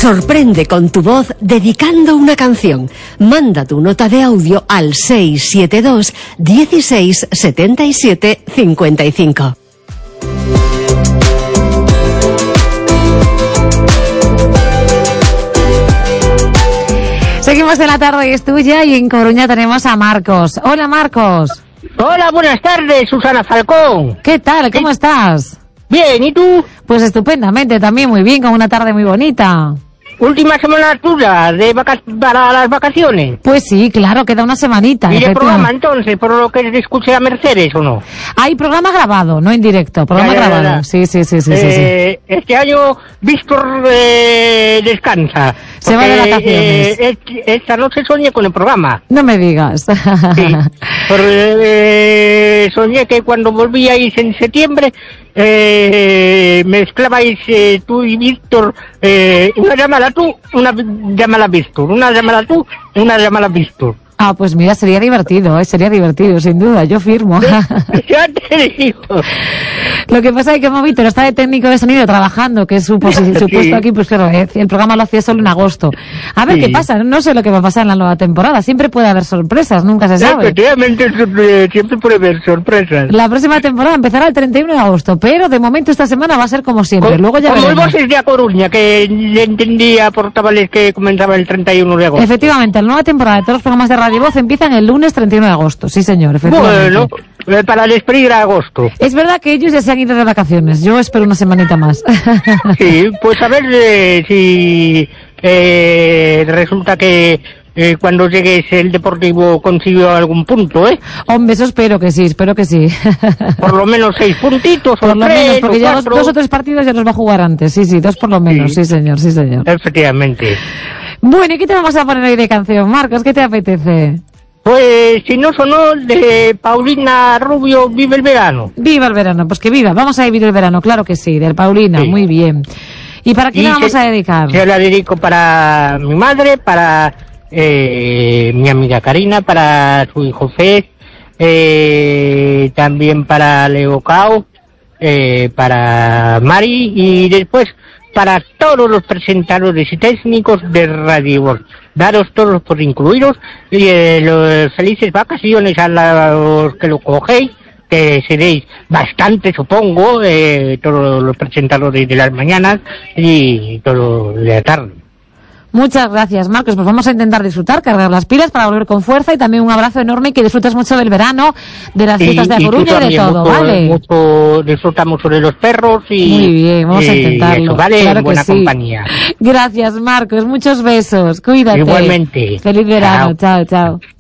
Sorprende con tu voz dedicando una canción. Manda tu nota de audio al 672 16 77 55. Seguimos en la tarde, es tuya, y en Coruña tenemos a Marcos. Hola, Marcos. Hola, buenas tardes, Susana Falcón. ¿Qué tal? ¿Cómo estás? Bien, ¿y tú? Pues estupendamente, también muy bien, con una tarde muy bonita. Última semana tuya para las vacaciones. Pues sí, claro, queda una semanita. ¿Y de programa entonces, por lo que se escuche a Mercedes o no? Hay programa grabado, no en directo, programa grabado. Sí. Este año Víctor descansa. Se va de vacaciones. Esta noche soñé con el programa. No me digas. Sí, soñé que cuando volvíais en septiembre mezclabais tú y Víctor, una llamada tú, una llamada Víctor, una llamada tú, una llamada Víctor. Ah, pues mira, sería divertido, sin duda, yo firmo. Ya te digo. Lo que pasa es que como Víctor está de técnico de sonido trabajando, que es su puesto aquí, pues claro, el programa lo hacía solo en agosto. A ver qué pasa, no sé lo que va a pasar en la nueva temporada, siempre puede haber sorpresas, nunca se sabe. Efectivamente, siempre puede haber sorpresas. La próxima temporada empezará el 31 de agosto, pero de momento esta semana va a ser como siempre, luego ya veremos. Como el Voces de A Coruña, que le entendía por tabales que comenzaba el 31 de agosto. Efectivamente, la nueva temporada de todos los programas de Radio Voz empiezan el lunes 31 de agosto, sí señor, efectivamente. Bueno, para despedir a agosto. Es verdad que ellos ya se han ido de vacaciones, yo espero una semanita más. Sí, pues a ver si resulta que cuando llegues el Deportivo consiguió algún punto, ¿eh? Hombre, eso espero que sí. Por lo menos 6 puntitos, por o lo 3, menos, porque o ya 4. 2 o 3 partidos ya los va a jugar antes, sí, 2 por lo menos, sí señor. Efectivamente. Bueno, ¿y qué te vamos a poner hoy de canción, Marcos? ¿Qué te apetece? Pues si no sonó de Paulina Rubio, Vive el verano. Viva el verano, pues que viva, vamos a vivir el verano, claro que sí, de Paulina, muy bien. ¿Y para quién la vamos a dedicar? Se la dedico para mi madre, para mi amiga Karina, para su hijo Fez, también para Leo Cao, para Mari y después para todos los presentadores y técnicos de Radio Voz. Daros todos por incluidos y los felices vacaciones a los que lo cogéis, que seréis bastante, supongo, todos los presentadores de las mañanas y todos de la tarde. Muchas gracias, Marcos. Pues vamos a intentar disfrutar, cargar las pilas para volver con fuerza, y también un abrazo enorme y que disfrutes mucho del verano, de las fiestas de A Coruña y de todo, ¿vale? Disfruta mucho de los perros y... Muy bien, vamos a intentarlo. Eso, ¿vale? Claro, buena que sí. compañía. Gracias, Marcos. Muchos besos. Cuídate. Igualmente. Feliz verano. Chao.